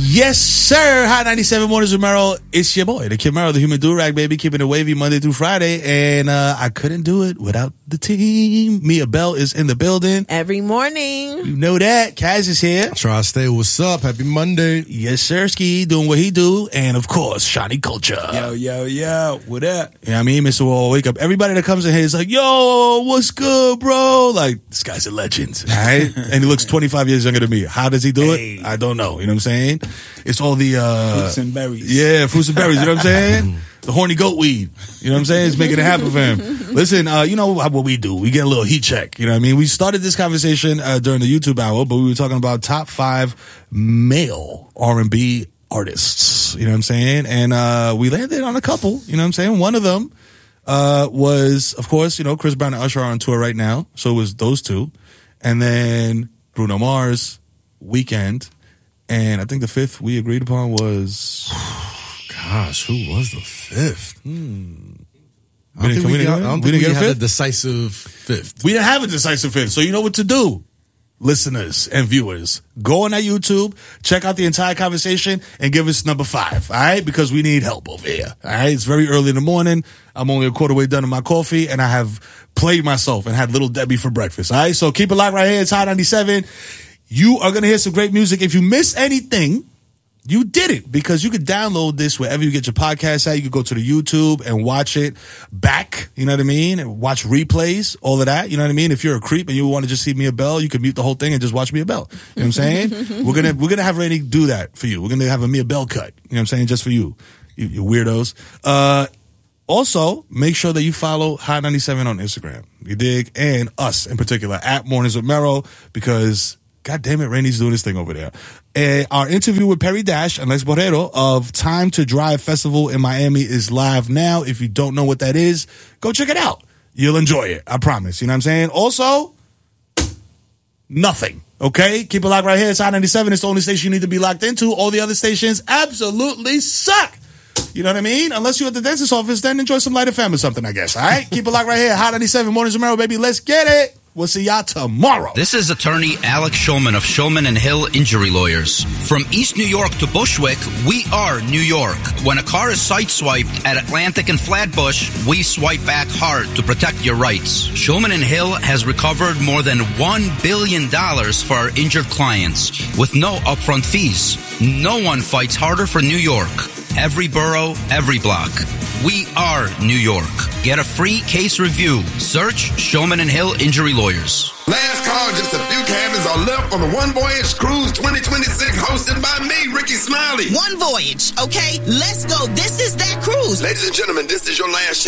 Yes, sir. Hot 97 Mornings with Merrill. It's your boy, the Kid Merrill, the human do-rag, baby, keeping it wavy Monday through Friday. And I couldn't do it without the team. Mia Bell is in the building. Every morning. You know that. Kaz is here. Tri-State, what's up? Happy Monday. Yes, sir. Ski doing what he do. And, of course, Shawnee Culture. Yo. What up? Yeah, I mean, Mr. Wall, wake up. Everybody that comes in here is like, yo, what's good, bro? Like, this guy's a legend, all right? And he looks 25 years younger than me. How does he do it? I don't know. You know what I'm saying? It's all the... fruits and berries. Yeah, fruits and berries. You know what I'm saying? The horny goat weed. You know what I'm saying? It's making it happen for him. Listen, you know what we do? We get a little heat check. You know what I mean? We started this conversation during the YouTube hour, but we were talking about top 5 male R&B artists. You know what I'm saying? And we landed on a couple. You know what I'm saying? One of them was, of course, you know, Chris Brown and Usher are on tour right now. So it was those two. And then Bruno Mars, Weeknd. And I think the fifth we agreed upon was... Gosh, who was the fifth? I don't think we had a decisive fifth. We didn't have a decisive fifth, so you know what to do. Listeners and viewers, go on that YouTube, check out the entire conversation, and give us number 5, all right? Because we need help over here, all right? It's very early in the morning. I'm only a quarter way done with my coffee, and I have played myself and had Little Debbie for breakfast, all right? So keep it locked right here. It's Hot 97. You are going to hear some great music. If you miss anything, you did it, because you could download this wherever you get your podcast at. You could go to the YouTube and watch it back, you know what I mean? And watch replays, all of that, you know what I mean? If you're a creep and you want to just see Mia Bell, you can mute the whole thing and just watch Mia Bell. You know what I'm saying? We're gonna have Rainy do that for you. We're gonna have a Mia Bell cut, you know what I'm saying? Just for you weirdos. Also, make sure that you follow Hot 97 on Instagram. You dig? And us in particular, at Mornings with Merrill, because God damn it, Rainy's doing this thing over there. Our interview with Perry Dash and Lex Borrero of Time to Drive Festival in Miami is live now. If you don't know what that is, go check it out. You'll enjoy it. I promise. You know what I'm saying? Also, nothing. Okay? Keep it locked right here. It's Hot 97. It's the only station you need to be locked into. All the other stations absolutely suck. You know what I mean? Unless you're at the dentist's office, then enjoy some Light FM or something, I guess. All right? Keep it locked right here. Hot 97 Mornings with Merrill, baby. Let's get it. We'll see y'all tomorrow. This is attorney Alex Shulman of Shulman and Hill Injury Lawyers. From East New York to Bushwick, we are New York. When a car is sideswiped at Atlantic and Flatbush, we swipe back hard to protect your rights. Shulman and Hill has recovered more than $1 billion for our injured clients with no upfront fees. No one fights harder for New York. Every borough, every block. We are New York. Get a free case review. Search Shulman and Hill Injury Lawyers. Last call, just a few cabins are left on the One Voyage Cruise 2026 hosted by me, Ricky Smiley. One Voyage, okay? Let's go. This is that cruise. Ladies and gentlemen, this is your last chance